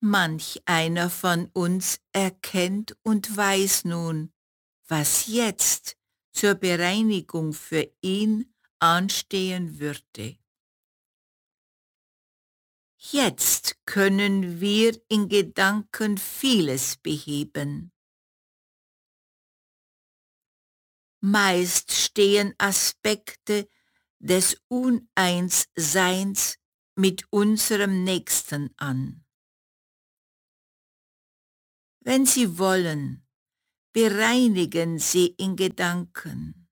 Manch einer von uns erkennt und weiß nun, was jetzt zur Bereinigung für ihn anstehen würde. Jetzt können wir in Gedanken vieles beheben. Meist stehen Aspekte des Uneinsseins mit unserem Nächsten an. Wenn Sie wollen, bereinigen Sie in Gedanken.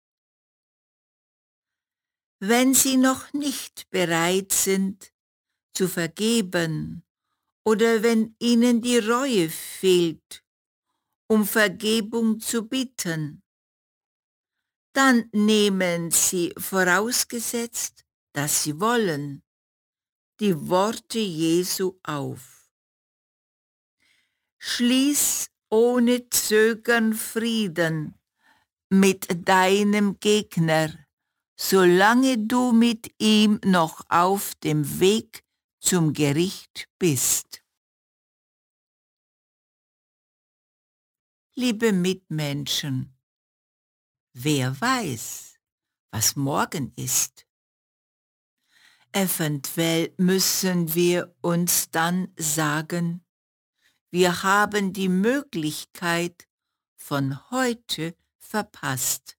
Wenn Sie noch nicht bereit sind, zu vergeben, oder wenn Ihnen die Reue fehlt, um Vergebung zu bitten, dann nehmen Sie, vorausgesetzt, dass Sie wollen, die Worte Jesu auf. Schließ ohne Zögern Frieden mit deinem Gegner, solange du mit ihm noch auf dem Weg zum Gericht bist. Liebe Mitmenschen, wer weiß, was morgen ist? Eventuell müssen wir uns dann sagen, wir haben die Möglichkeit von heute verpasst.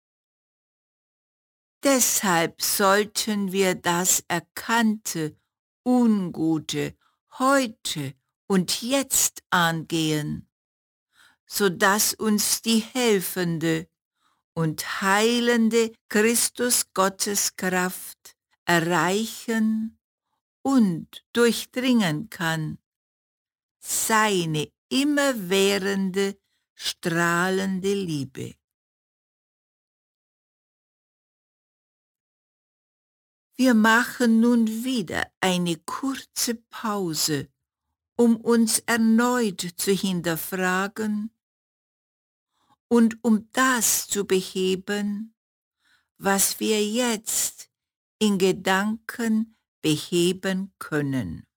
Deshalb sollten wir das erkannte Ungute heute und jetzt angehen, sodass uns die helfende und heilende Christus-Gottes-Kraft erreichen und durchdringen kann, seine immerwährende, strahlende Liebe. Wir machen nun wieder eine kurze Pause, um uns erneut zu hinterfragen und um das zu beheben, was wir jetzt in Gedanken beheben können.